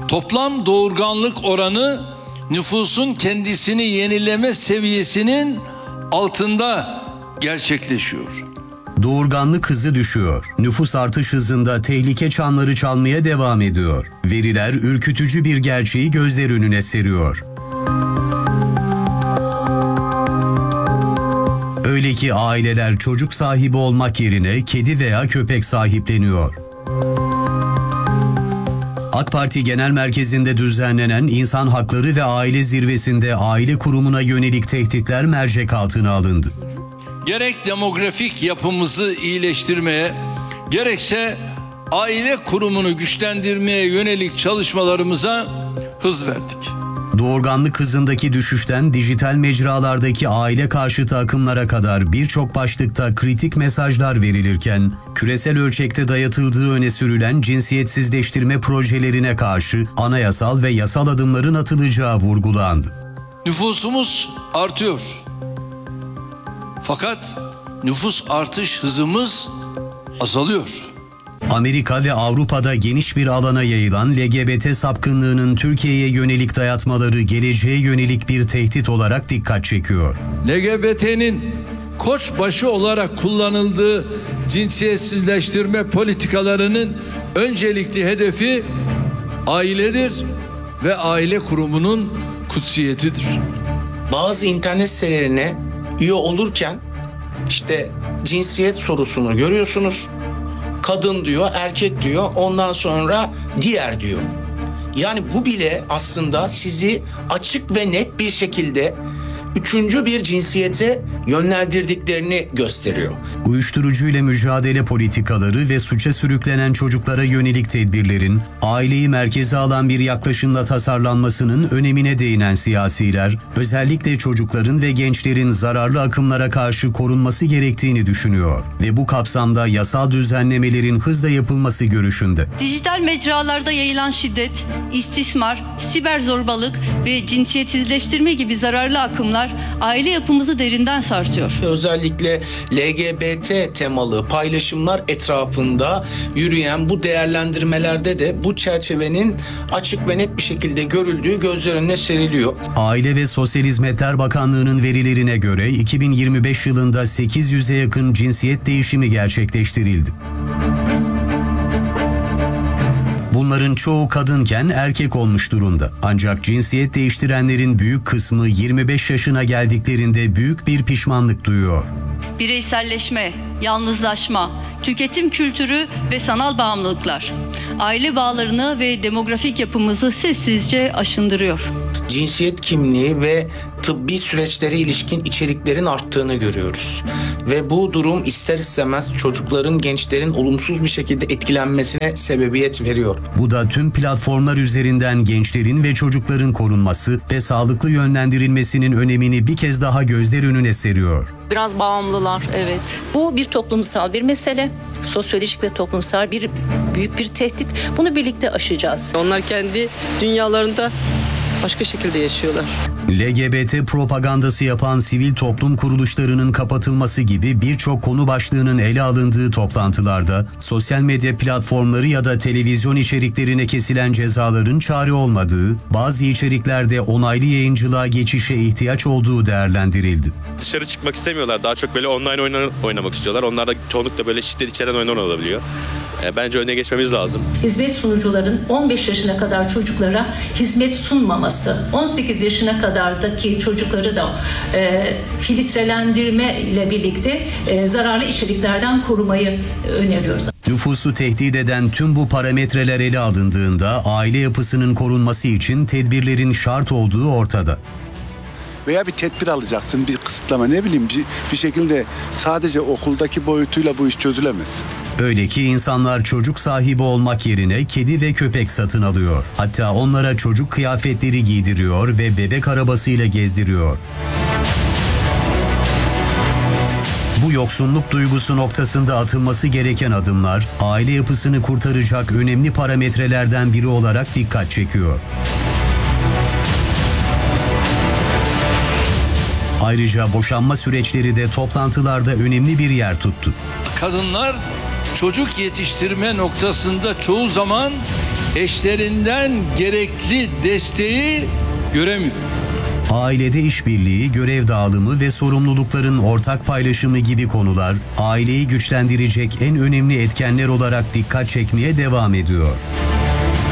Toplam doğurganlık oranı nüfusun kendisini yenileme seviyesinin altında gerçekleşiyor. Doğurganlık hızı düşüyor. Nüfus artış hızında tehlike çanları çalmaya devam ediyor. Veriler ürkütücü bir gerçeği gözler önüne seriyor. Öyle ki aileler çocuk sahibi olmak yerine kedi veya köpek sahipleniyor. AK Parti Genel Merkezi'nde düzenlenen İnsan Hakları ve Aile Zirvesi'nde aile kurumuna yönelik tehditler mercek altına alındı. Gerek demografik yapımızı iyileştirmeye, gerekse aile kurumunu güçlendirmeye yönelik çalışmalarımıza hız verdik. Doğurganlık hızındaki düşüşten dijital mecralardaki aile karşıtı akımlara kadar birçok başlıkta kritik mesajlar verilirken, küresel ölçekte dayatıldığı öne sürülen cinsiyetsizleştirme projelerine karşı anayasal ve yasal adımların atılacağı vurgulandı. Nüfusumuz artıyor. Fakat nüfus artış hızımız azalıyor. Amerika ve Avrupa'da geniş bir alana yayılan LGBT sapkınlığının Türkiye'ye yönelik dayatmaları geleceğe yönelik bir tehdit olarak dikkat çekiyor. LGBT'nin koçbaşı olarak kullanıldığı cinsiyetsizleştirme politikalarının öncelikli hedefi ailedir ve aile kurumunun kutsiyetidir. Bazı internet sitelerine üye olurken işte cinsiyet sorusunu görüyorsunuz. Kadın diyor, erkek diyor, ondan sonra diğer diyor. Yani bu bile aslında sizi açık ve net bir şekilde üçüncü bir cinsiyete yönlendirdiklerini gösteriyor. Uyuşturucuyla mücadele politikaları ve suça sürüklenen çocuklara yönelik tedbirlerin aileyi merkeze alan bir yaklaşımla tasarlanmasının önemine değinen siyasiler, özellikle çocukların ve gençlerin zararlı akımlara karşı korunması gerektiğini düşünüyor ve bu kapsamda yasal düzenlemelerin hızla yapılması görüşünde. Dijital mecralarda yayılan şiddet, istismar, siber zorbalık ve cinsiyetsizleştirme gibi zararlı akımlar aile yapımızı derinden sarsıyor. Özellikle LGBT temalı paylaşımlar etrafında yürüyen bu değerlendirmelerde de bu çerçevenin açık ve net bir şekilde görüldüğü gözler önüne seriliyor. Aile ve Sosyal Hizmetler Bakanlığı'nın verilerine göre 2025 yılında 800'e yakın cinsiyet değişimi gerçekleştirildi. Bunların çoğu kadınken erkek olmuş durumda. Ancak cinsiyet değiştirenlerin büyük kısmı 25 yaşına geldiklerinde büyük bir pişmanlık duyuyor. Bireyselleşme, yalnızlaşma, tüketim kültürü ve sanal bağımlılıklar aile bağlarını ve demografik yapımızı sessizce aşındırıyor. Cinsiyet kimliği ve tıbbi süreçlere ilişkin içeriklerin arttığını görüyoruz. Ve bu durum ister istemez çocukların, gençlerin olumsuz bir şekilde etkilenmesine sebebiyet veriyor. Bu da tüm platformlar üzerinden gençlerin ve çocukların korunması ve sağlıklı yönlendirilmesinin önemini bir kez daha gözler önüne seriyor. Biraz bağımlılar, evet. Bu bir toplumsal bir mesele. Sosyolojik ve toplumsal büyük bir tehdit. Bunu birlikte aşacağız. Onlar kendi dünyalarında başka şekilde yaşıyorlar. LGBT propagandası yapan sivil toplum kuruluşlarının kapatılması gibi birçok konu başlığının ele alındığı toplantılarda sosyal medya platformları ya da televizyon içeriklerine kesilen cezaların çare olmadığı, bazı içeriklerde onaylı yayıncılığa geçişe ihtiyaç olduğu değerlendirildi. Dışarı çıkmak istemiyorlar. Daha çok böyle online oyun oynamak istiyorlar. Onlar da çoğunlukla böyle şiddet içeren oyunlar olabiliyor. Bence önüne geçmemiz lazım. Hizmet sunucuların 15 yaşına kadar çocuklara hizmet sunmaması, 18 yaşına kadardaki çocukları da filtrelendirme ile birlikte zararlı içeriklerden korumayı öneriyoruz. Nüfusu tehdit eden tüm bu parametreler ele alındığında aile yapısının korunması için tedbirlerin şart olduğu ortada. Veya bir tedbir alacaksın, bir kısıtlama, ne bileyim bir şekilde sadece okuldaki boyutuyla bu iş çözülemez. Öyle ki insanlar çocuk sahibi olmak yerine kedi ve köpek satın alıyor. Hatta onlara çocuk kıyafetleri giydiriyor ve bebek arabasıyla gezdiriyor. Bu yoksunluk duygusu noktasında atılması gereken adımlar, aile yapısını kurtaracak önemli parametrelerden biri olarak dikkat çekiyor. Ayrıca boşanma süreçleri de toplantılarda önemli bir yer tuttu. Kadınlar çocuk yetiştirme noktasında çoğu zaman eşlerinden gerekli desteği göremiyor. Ailede işbirliği, görev dağılımı ve sorumlulukların ortak paylaşımı gibi konular aileyi güçlendirecek en önemli etkenler olarak dikkat çekmeye devam ediyor.